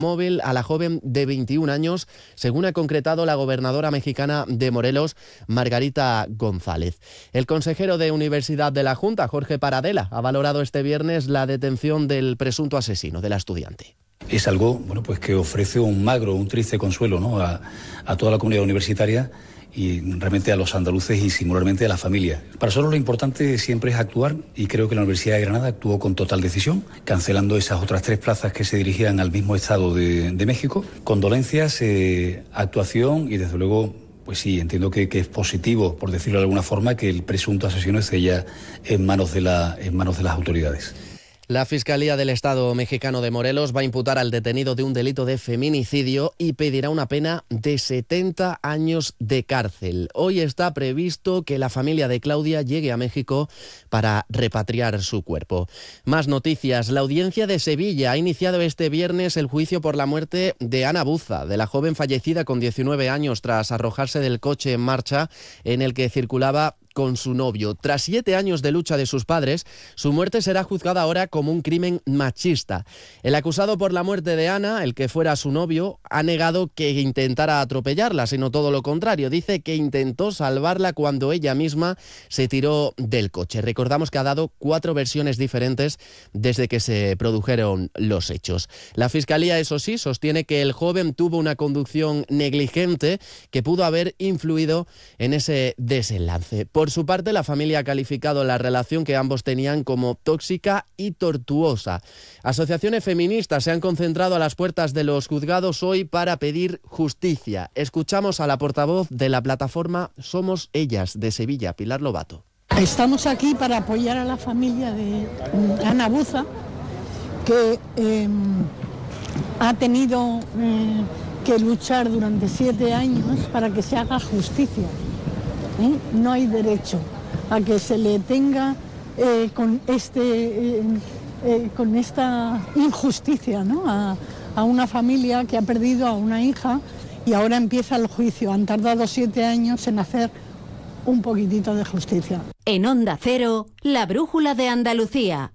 móvil a la joven de 21 años, según ha concretado la gobernadora mexicana de Morelos, Margarita González. El consejero de Universidad de la Junta, Jorge Paradela, ha valorado este viernes la detención del presunto asesino de la estudiante. Es algo, pues que ofrece un triste consuelo, ¿no?, a toda la comunidad universitaria y realmente a los andaluces y singularmente a la familia. Para nosotros lo importante siempre es actuar, y creo que la Universidad de Granada actuó con total decisión, cancelando esas otras 3 plazas que se dirigían al mismo estado de México. Condolencias, actuación y desde luego, pues sí, entiendo que es positivo, por decirlo de alguna forma, que el presunto asesino esté ya en manos de las autoridades. La Fiscalía del Estado mexicano de Morelos va a imputar al detenido de un delito de feminicidio y pedirá una pena de 70 años de cárcel. Hoy está previsto que la familia de Claudia llegue a México para repatriar su cuerpo. Más noticias. La Audiencia de Sevilla ha iniciado este viernes el juicio por la muerte de Ana Buza, de la joven fallecida con 19 años tras arrojarse del coche en marcha en el que circulaba con su novio. Tras 7 años de lucha de sus padres, su muerte será juzgada ahora como un crimen machista. El acusado por la muerte de Ana, el que fuera su novio, ha negado que intentara atropellarla, sino todo lo contrario. Dice que intentó salvarla cuando ella misma se tiró del coche. Recordamos que ha dado 4 versiones diferentes desde que se produjeron los hechos. La Fiscalía, eso sí, sostiene que el joven tuvo una conducción negligente que pudo haber influido en ese desenlace. Por su parte, la familia ha calificado la relación que ambos tenían como tóxica y tortuosa. Asociaciones feministas se han concentrado a las puertas de los juzgados hoy para pedir justicia. Escuchamos a la portavoz de la plataforma Somos Ellas de Sevilla, Pilar Lobato. Estamos aquí para apoyar a la familia de Ana Buza, que ha tenido que luchar durante 7 años para que se haga justicia. No hay derecho a que se le tenga con esta injusticia, ¿no?, a una familia que ha perdido a una hija y ahora empieza el juicio. Han tardado 7 años en hacer un poquitito de justicia. En Onda Cero, la brújula de Andalucía.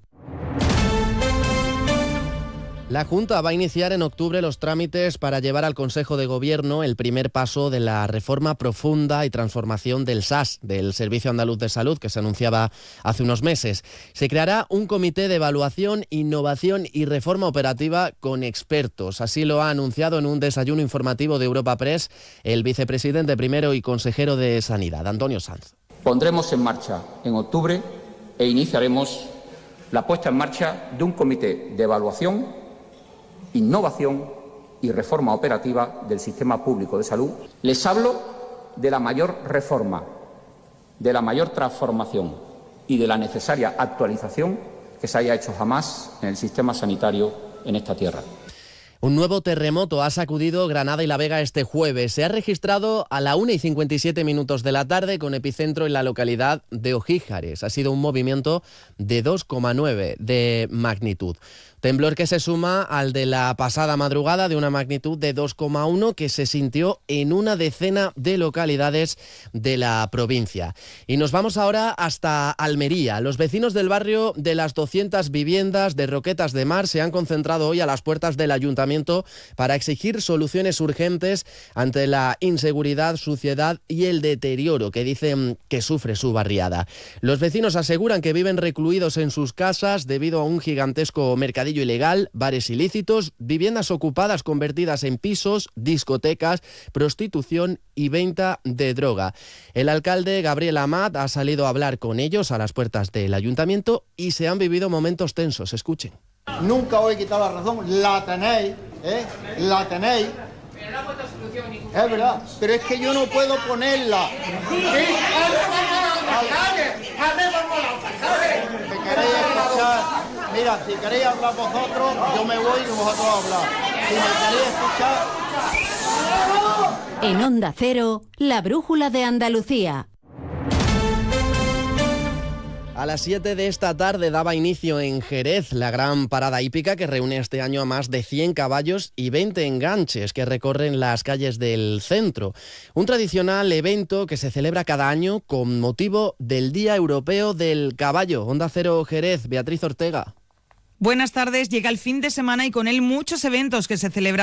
La Junta va a iniciar en octubre los trámites para llevar al Consejo de Gobierno el primer paso de la reforma profunda y transformación del SAS, del Servicio Andaluz de Salud, que se anunciaba hace unos meses. Se creará un comité de evaluación, innovación y reforma operativa con expertos. Así lo ha anunciado en un desayuno informativo de Europa Press el vicepresidente primero y consejero de Sanidad, Antonio Sanz. Pondremos en marcha en octubre e iniciaremos la puesta en marcha de un comité de evaluación, innovación y reforma operativa del sistema público de salud. Les hablo de la mayor reforma, de la mayor transformación y de la necesaria actualización que se haya hecho jamás en el sistema sanitario en esta tierra. Un nuevo terremoto ha sacudido Granada y La Vega este jueves. Se ha registrado a la 1:57 de la tarde con epicentro en la localidad de Ojíjares. Ha sido un movimiento de 2,9 de magnitud. Temblor que se suma al de la pasada madrugada de una magnitud de 2,1 que se sintió en una decena de localidades de la provincia. Y nos vamos ahora hasta Almería. Los vecinos del barrio de las 200 viviendas de Roquetas de Mar se han concentrado hoy a las puertas del ayuntamiento para exigir soluciones urgentes ante la inseguridad, suciedad y el deterioro que dicen que sufre su barriada. Los vecinos aseguran que viven recluidos en sus casas debido a un gigantesco mercadillo ilegal, bares ilícitos, viviendas ocupadas convertidas en pisos, discotecas, prostitución y venta de droga. El alcalde Gabriel Amat ha salido a hablar con ellos a las puertas del ayuntamiento y se han vivido momentos tensos. Escuchen. Nunca os he quitado la razón, la tenéis, la tenéis. Pero no ha puesto solución ninguna. Es verdad, pero es que yo no puedo ponerla. ¿Sí? Si queréis escuchar, mira, si queréis hablar vosotros, yo me voy y vosotros hablar. Si me queréis escuchar... En Onda Cero, la brújula de Andalucía. A las 7 de esta tarde daba inicio en Jerez la gran parada hípica que reúne este año a más de 100 caballos y 20 enganches que recorren las calles del centro. Un tradicional evento que se celebra cada año con motivo del Día Europeo del Caballo. Onda Cero Jerez, Beatriz Ortega. Buenas tardes, llega el fin de semana y con él muchos eventos que se celebran